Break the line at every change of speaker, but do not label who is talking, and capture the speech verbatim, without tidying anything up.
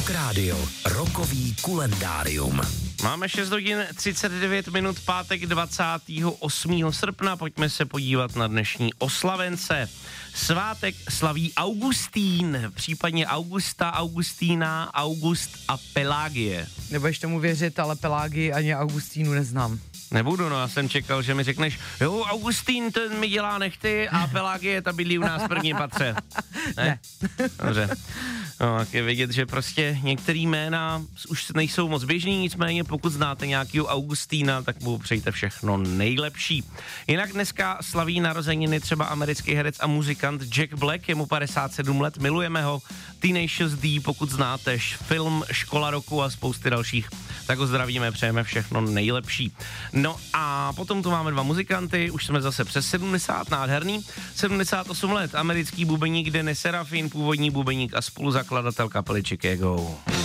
Rock Radio, rokový kulendárium.
Máme šest hodin třicet devět minut, pátek dvacátého osmého srpna, pojďme se podívat na dnešní oslavence. Svátek slaví Augustín, případně Augusta, Augustína, August a Pelágie.
Nebudeš tomu věřit, ale Pelagii ani Augustínu neznám.
Nebudu, no já jsem čekal, že mi řekneš, jo, Augustín, ten mi dělá nechty a Pelágie, ta bydlí u nás v prvním patře. Ne?
Ne.
Dobře. No, tak je vidět, že prostě některý jména už nejsou moc běžný, nicméně pokud znáte nějakýho Augustína, tak mu přejte všechno nejlepší. Jinak dneska slaví narozeniny třeba americký herec a muzikant Jack Black, je mu padesát sedm let, milujeme ho. Tenacious D, pokud znáte, film Škola roku a spousty dalších, tak ho zdravíme, přejeme všechno nejlepší. No a potom tu máme dva muzikanty, už jsme zase přes sedmdesát, nádherný. sedmdesát osm let, americký bubeník Dennis Serafin, původní bubeník a spoluzakladatel kapely Chicago.